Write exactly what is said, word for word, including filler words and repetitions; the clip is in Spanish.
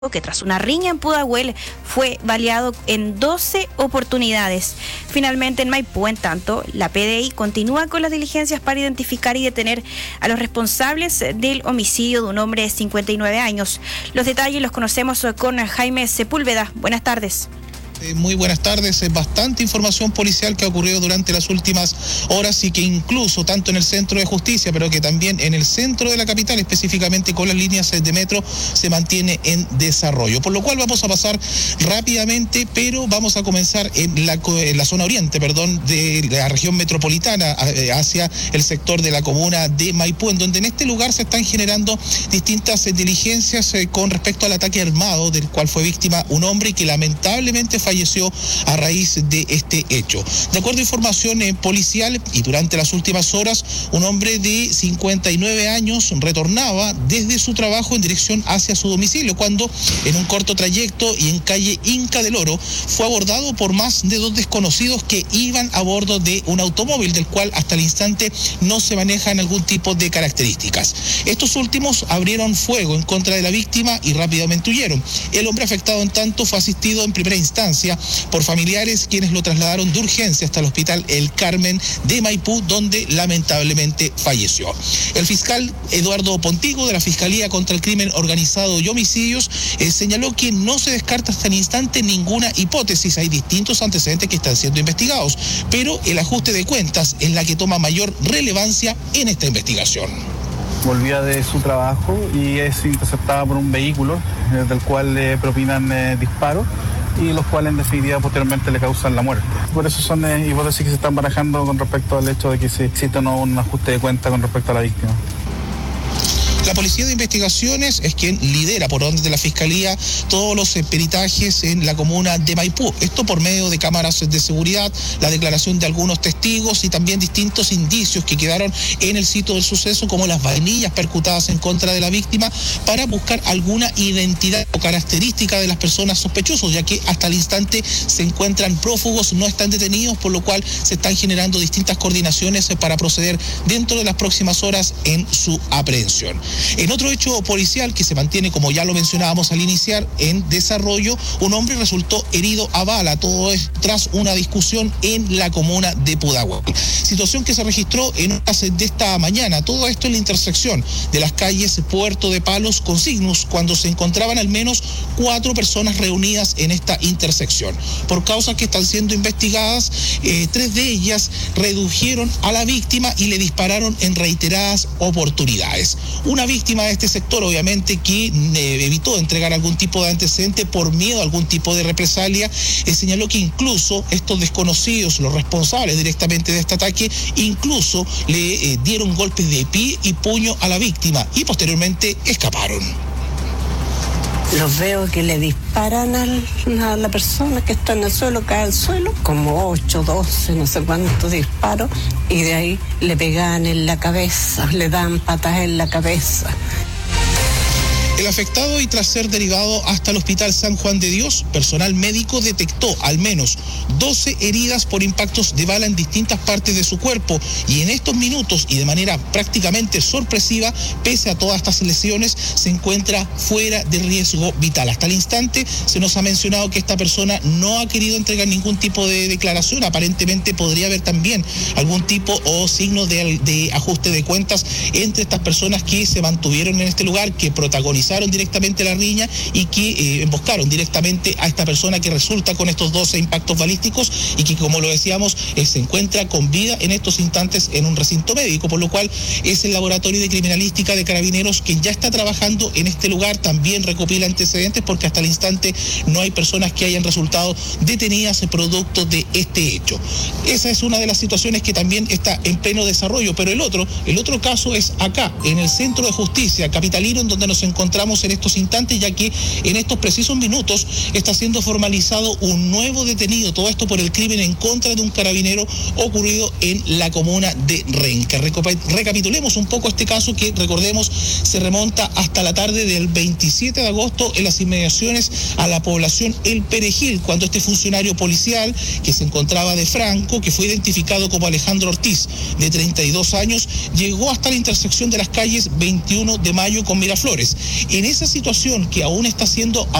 que tras una riña en Pudahuel fue baleado en doce oportunidades. Finalmente en Maipú, en tanto, la P D I continúa con las diligencias para identificar y detener a los responsables del homicidio de un hombre de cincuenta y nueve años. Los detalles los conocemos con Jaime Sepúlveda. Buenas tardes. Muy buenas tardes. Es bastante información policial que ha ocurrido durante las últimas horas y que incluso tanto en el centro de justicia, pero que también en el centro de la capital, específicamente con las líneas de metro, se mantiene en desarrollo. Por lo cual vamos a pasar rápidamente, pero vamos a comenzar en la, en la zona oriente, perdón, de la región metropolitana hacia el sector de la comuna de Maipú, en donde en este lugar se están generando distintas diligencias con respecto al ataque armado del cual fue víctima un hombre y que lamentablemente falleció falleció a raíz de este hecho. De acuerdo a información eh, policial, y durante las últimas horas, un hombre de cincuenta y nueve años retornaba desde su trabajo en dirección hacia su domicilio, cuando en un corto trayecto y en calle Inca del Oro fue abordado por más de dos desconocidos que iban a bordo de un automóvil, del cual hasta el instante no se manejan algún tipo de características. Estos últimos abrieron fuego en contra de la víctima y rápidamente huyeron. El hombre afectado, en tanto, fue asistido en primera instancia por familiares, quienes lo trasladaron de urgencia hasta el hospital El Carmen de Maipú, donde lamentablemente falleció. El fiscal Eduardo Pontigo, de la Fiscalía contra el Crimen Organizado y Homicidios, eh, señaló que no se descarta hasta el instante ninguna hipótesis. Hay distintos antecedentes que están siendo investigados, pero el ajuste de cuentas es la que toma mayor relevancia en esta investigación. Volvía de su trabajo y es interceptada por un vehículo eh, del cual le propinan eh, disparos, y los cuales en definitiva posteriormente le causan la muerte. Por eso son eh, hipótesis que se están barajando con respecto al hecho de que se existe o no un ajuste de cuenta con respecto a la víctima. La Policía de Investigaciones es quien lidera por orden de la Fiscalía todos los eh, peritajes en la comuna de Maipú. Esto por medio de cámaras de seguridad, la declaración de algunos testigos y también distintos indicios que quedaron en el sitio del suceso, como las vainillas percutadas en contra de la víctima, para buscar alguna identidad o característica de las personas sospechosas, ya que hasta el instante se encuentran prófugos, no están detenidos, por lo cual se están generando distintas coordinaciones para proceder dentro de las próximas horas en su aprehensión. En otro hecho policial que se mantiene, como ya lo mencionábamos al iniciar, en desarrollo, un hombre resultó herido a bala, todo esto tras una discusión en la comuna de Pudahuel. Situación que se registró en horas de esta mañana, todo esto en la intersección de las calles Puerto de Palos con Cygnus, cuando se encontraban al menos cuatro personas reunidas en esta intersección. Por causas que están siendo investigadas, eh, tres de ellas redujeron a la víctima y le dispararon en reiteradas oportunidades. Una víctima de este sector, obviamente, que eh, evitó entregar algún tipo de antecedente por miedo a algún tipo de represalia, eh, señaló que incluso estos desconocidos, los responsables directamente de este ataque, incluso le eh, dieron golpes de pie y puño a la víctima y posteriormente escaparon. Los veo que le disparan al, a la persona que está en el suelo, cae al suelo, como ocho, doce, no sé cuántos disparos, y de ahí le pegan en la cabeza, le dan patas en la cabeza. El afectado, y tras ser derivado hasta el Hospital San Juan de Dios, personal médico detectó al menos doce heridas por impactos de bala en distintas partes de su cuerpo, y en estos minutos y de manera prácticamente sorpresiva, pese a todas estas lesiones, se encuentra fuera de riesgo vital. Hasta el instante se nos ha mencionado que esta persona no ha querido entregar ningún tipo de declaración. Aparentemente podría haber también algún tipo o signo de, de ajuste de cuentas entre estas personas que se mantuvieron en este lugar, que protagonizaron directamente la riña y que eh, emboscaron directamente a esta persona que resulta con estos doce impactos balísticos y que, como lo decíamos, eh, se encuentra con vida en estos instantes en un recinto médico, por lo cual es el Laboratorio de Criminalística de Carabineros quien ya está trabajando en este lugar. También recopila antecedentes porque hasta el instante no hay personas que hayan resultado detenidas producto de este hecho. Esa es una de las situaciones que también está en pleno desarrollo, pero el otro, el otro caso es acá, en el Centro de Justicia capitalino, en donde nos encontramos en estos instantes, ya que en estos precisos minutos está siendo formalizado un nuevo detenido, todo esto por el crimen en contra de un carabinero ocurrido en la comuna de Renca. Recapitulemos un poco este caso que, recordemos, se remonta hasta la tarde del veintisiete de agosto en las inmediaciones a la población El Perejil, cuando este funcionario policial que se encontraba de Franco, que fue identificado como Alejandro Ortiz, de treinta y dos años, llegó hasta la intersección de las calles veintiuno de mayo con Miraflores. En esa situación que aún está siendo